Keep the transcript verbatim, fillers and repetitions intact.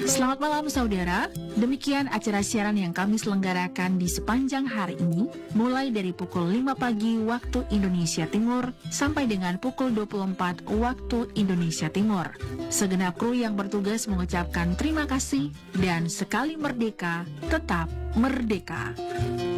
Selamat malam saudara, demikian acara siaran yang kami selenggarakan di sepanjang hari ini, mulai dari pukul lima pagi waktu Indonesia Timur sampai dengan pukul dua puluh empat waktu Indonesia Timur. Segenap kru yang bertugas mengucapkan terima kasih dan sekali merdeka, tetap merdeka.